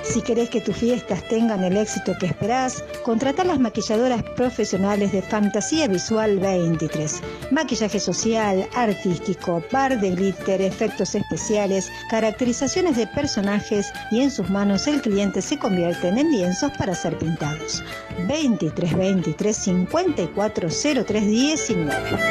Si querés que tus fiestas tengan el éxito que esperás, contratá a las maquilladoras profesionales de Fantasía Visual 23. Maquillaje social, artístico, bar de glitter, efectos especiales, caracterizaciones de personajes y en sus manos el cliente se convierte en lienzos para ser pintados. 23 23 54 03 19.